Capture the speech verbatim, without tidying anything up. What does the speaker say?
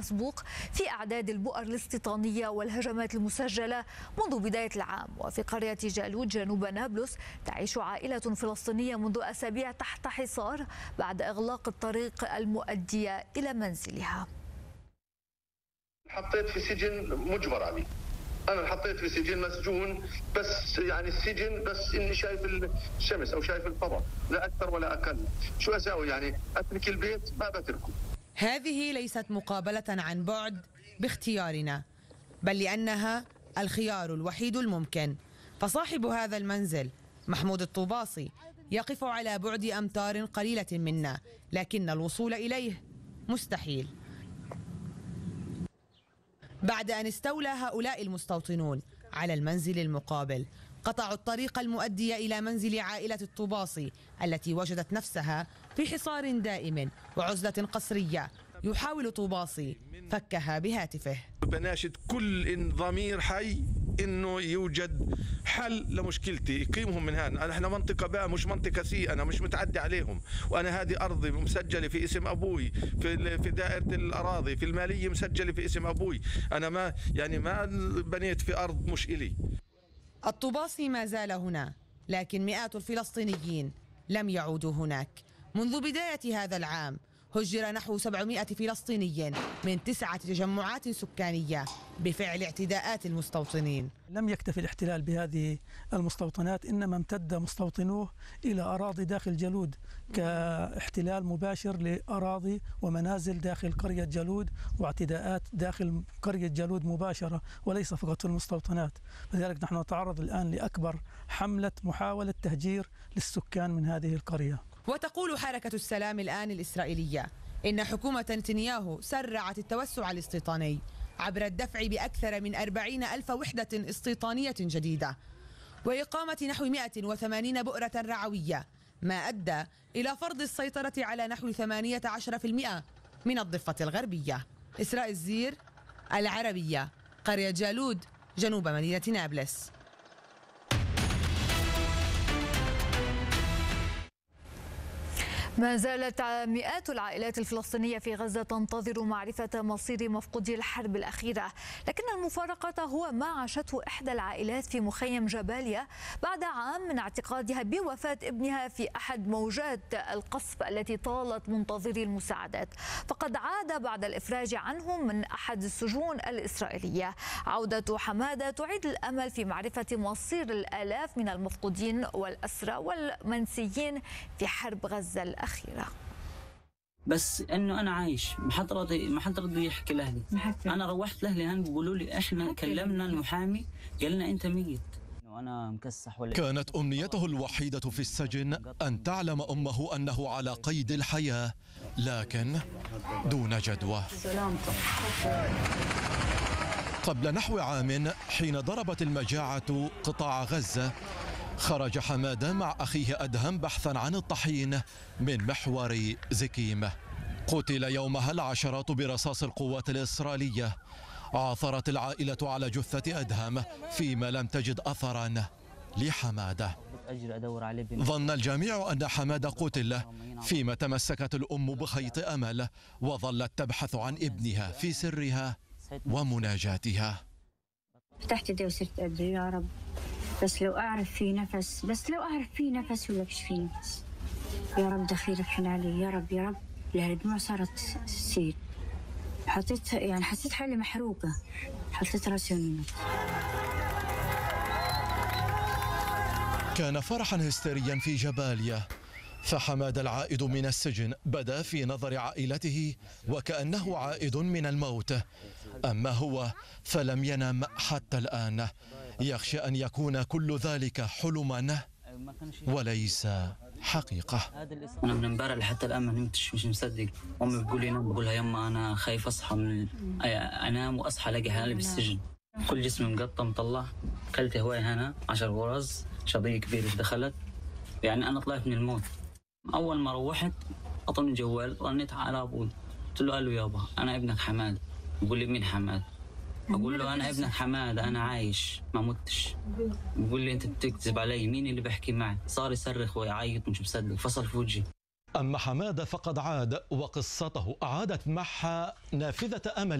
مسبوق في أعداد البؤر الاستيطانية والهجمات المسجلة منذ بداية العام. وفي قرية جالوت جنوب نابلس تعيش عائلة فلسطينية منذ أسابيع تحت حصار بعد إغلاق الطريق المؤدية إلى منزلها. حطيت في سجن مجبر عليه، أنا حطيت في سجن مسجون، بس يعني السجن بس إني شايف الشمس أو شايف الفضاء، لا أكثر ولا أقل. شو أسوي يعني؟ أترك البيت؟ ما بتركه. هذه ليست مقابلة عن بعد باختيارنا، بل لأنها الخيار الوحيد الممكن. فصاحب هذا المنزل محمود الطوباصي يقف على بعد أمتار قليلة منا، لكن الوصول إليه مستحيل. بعد أن استولى هؤلاء المستوطنون على المنزل المقابل، قطعوا الطريق المؤدي إلى منزل عائلة الطوباصي التي وجدت نفسها في حصار دائم وعزلة قسرية يحاول طوباصي فكها بهاتفه. بناشد كل ضمير حي انه يوجد حل لمشكلتي، يقيمهم من هنا. احنا منطقه بقى مش منطقه سي، انا مش متعدي عليهم، وانا هذه ارضي مسجله في اسم ابوي، في في دائره الاراضي، في الماليه مسجله في اسم ابوي، انا ما يعني ما بنيت في ارض مش الي. الطوباصي ما زال هنا، لكن مئات الفلسطينيين لم يعودوا هناك. منذ بدايه هذا العام هجر نحو سبعمئة فلسطيني من تسعة تجمعات سكانية بفعل اعتداءات المستوطنين. لم يكتفي الاحتلال بهذه المستوطنات، إنما امتد مستوطنوه إلى أراضي داخل جالود كاحتلال مباشر لأراضي ومنازل داخل قرية جالود، واعتداءات داخل قرية جالود مباشرة وليس فقط في المستوطنات. لذلك نحن نتعرض الآن لأكبر حملة محاولة تهجير للسكان من هذه القرية. وتقول حركة السلام الآن الإسرائيلية إن حكومة نتنياهو سرعت التوسع الاستيطاني عبر الدفع بأكثر من أربعين ألف وحدة استيطانية جديدة وإقامة نحو مئة وثمانين بؤرة رعوية، ما أدى إلى فرض السيطرة على نحو ثمانية عشر بالمئة من الضفة الغربية. إسراء الزير، العربية، قرية جالود جنوب مدينة نابلس. ما زالت مئات العائلات الفلسطينية في غزة تنتظر معرفة مصير مفقودي الحرب الأخيرة، لكن المفارقة هو ما عاشته إحدى العائلات في مخيم جباليا بعد عام من اعتقادها بوفاة ابنها في أحد موجات القصف التي طالت منتظري المساعدات، فقد عاد بعد الإفراج عنهم من أحد السجون الإسرائيلية. عودة حمادة تعيد الأمل في معرفة مصير الآلاف من المفقودين والأسرى والمنسيين في حرب غزة الأخيرة. بس انه انا عايش، ما حد راضي ما حد راضي يحكي لاهلي. انا روحت لاهلي هان بيقولوا لي احنا كلمنا المحامي قال لنا انت ميت. وانا مكسح ولا. كانت امنيته الوحيده في السجن ان تعلم امه انه على قيد الحياه، لكن دون جدوى. قبل نحو عام حين ضربت المجاعه قطاع غزه، خرج حمادة مع أخيه أدهم بحثا عن الطحين من محور زكيم. قتل يومها العشرات برصاص القوات الإسرائيلية. عاثرت العائلة على جثة أدهم فيما لم تجد أثرا لحمادة. ظن الجميع أن حمادة قتل، فيما تمسكت الأم بخيط أمل وظلت تبحث عن ابنها في سرها ومناجاتها. فتحت يدي وصرت أدعي يا رب، بس لو أعرف في نفس، بس لو أعرف في نفس ولا مش في نفس، يا رب دخيلك حن علي، يا رب يا رب. الدموع صارت تسيل، حطيت يعني حسيت حالي محروقة، حطيت راسي ونمت. كان فرحا هستيريا في جباليا، فحماد العائد من السجن بدا في نظر عائلته وكأنه عائد من الموت، أما هو فلم ينم حتى الآن، يخشى أن يكون كل ذلك حلما وليس حقيقة. أنا من امبارح لحتى الآن ما نمتش، مش مصدق. أمي بتقول لي نام، بقول لها يما أنا خايف أصحى من أنام وأصحى ألاقي حالي بالسجن، كل جسمي مقطع مطلع. أكلت هواي هنا عشر غرز، شظية كبيرة دخلت، يعني أنا طلعت من الموت. أول ما روحت أعطوني جوال، رنيت على أبوي قلت له ألو يابا أنا ابنك حماد. بقول لي مين حماد؟ أقول له أنا ابنك حماد، أنا عايش ما متش. بقول لي أنت بتكذب علي، مين اللي بحكي معي؟ صار يصرخ ويعيط مش مصدق، فصل في وجهي. أما حماد فقد عاد، وقصته أعادت معها نافذة أمل